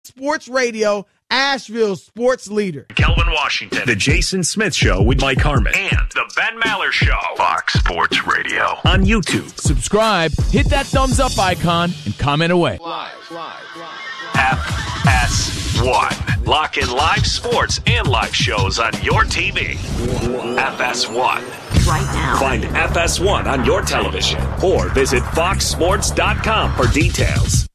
Sports Radio, Asheville's sports leader. Kelvin Washington, The Jason Smith Show with Mike Harmon, and The Ben Maller Show. Fox Sports Radio. On YouTube. Subscribe, hit that thumbs up icon, and comment away. FS1. Lock in live sports and live shows on your TV. FS1. Right now. Find FS1 on your television or visit foxsports.com for details.